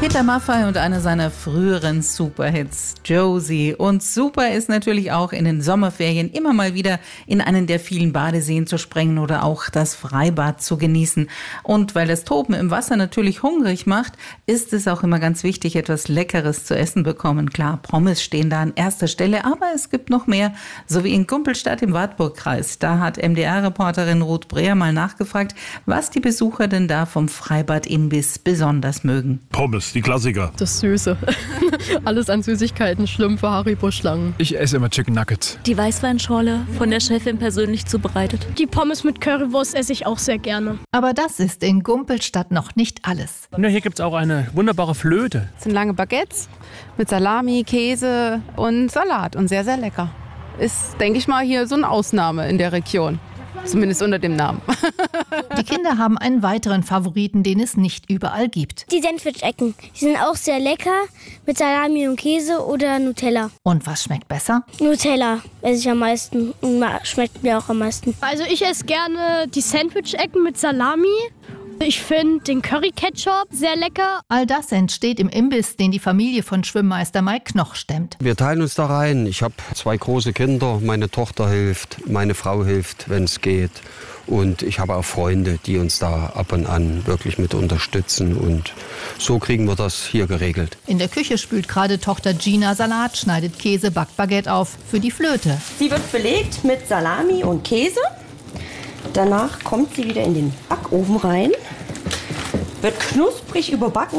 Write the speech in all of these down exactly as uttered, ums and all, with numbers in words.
Peter Maffay und einer seiner früheren Superhits, Josie. Und super ist natürlich auch in den Sommerferien immer mal wieder in einen der vielen Badeseen zu springen oder auch das Freibad zu genießen. Und weil das Toben im Wasser natürlich hungrig macht, ist es auch immer ganz wichtig, etwas Leckeres zu essen bekommen. Klar, Pommes stehen da an erster Stelle, aber es gibt noch mehr, so wie in Gumpelstadt im Wartburgkreis. Da hat M D R-Reporterin Ruth Breher mal nachgefragt, was die Besucher denn da vom Freibad-Imbiss besonders mögen. Pommes, die Klassiker. Das Süße. Alles an Süßigkeiten, Schlümpfe, Haribo-Schlangen. Ich esse immer Chicken Nuggets. Die Weißweinschorle, von der Chefin persönlich zubereitet. Die Pommes mit Currywurst esse ich auch sehr gerne. Aber das ist in Gumpelstadt noch nicht alles. Ja, hier gibt es auch eine wunderbare Flöte. Das sind lange Baguettes mit Salami, Käse und Salat und sehr, sehr lecker. Ist, denke ich mal, hier so eine Ausnahme in der Region. Zumindest unter dem Namen. Die Kinder haben einen weiteren Favoriten, den es nicht überall gibt. Die Sandwich-Ecken. Die sind auch sehr lecker mit Salami und Käse oder Nutella. Und was schmeckt besser? Nutella esse ich am meisten und schmeckt mir auch am meisten. Also ich esse gerne die Sandwich-Ecken mit Salami. Ich finde den Curry-Ketchup sehr lecker. All das entsteht im Imbiss, den die Familie von Schwimmmeister Mike Knoch stemmt. Wir teilen uns da rein. Ich habe zwei große Kinder. Meine Tochter hilft, meine Frau hilft, wenn es geht. Und ich habe auch Freunde, die uns da ab und an wirklich mit unterstützen. Und so kriegen wir das hier geregelt. In der Küche spült gerade Tochter Gina Salat, schneidet Käse, backt Baguette auf für die Flöte. Sie wird belegt mit Salami und Käse. Danach kommt sie wieder in den Backofen rein, wird knusprig überbacken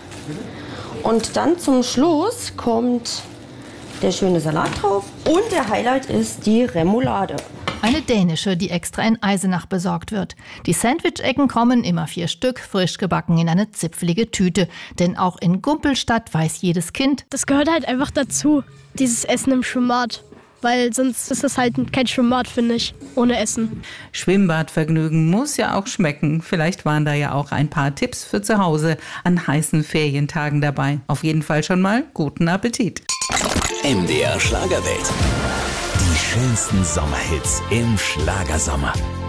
und dann zum Schluss kommt der schöne Salat drauf und der Highlight ist die Remoulade. Eine dänische, die extra in Eisenach besorgt wird. Die Sandwich-Ecken kommen, immer vier Stück, frisch gebacken in eine zipfelige Tüte. Denn auch in Gumpelstadt weiß jedes Kind, das gehört halt einfach dazu, dieses Essen im Schwimmbad. Weil sonst ist es halt kein Schwimmbad, finde ich, ohne Essen. Schwimmbadvergnügen muss ja auch schmecken. Vielleicht waren da ja auch ein paar Tipps für zu Hause an heißen Ferientagen dabei. Auf jeden Fall schon mal guten Appetit. M D R Schlagerwelt. Die schönsten Sommerhits im Schlagersommer.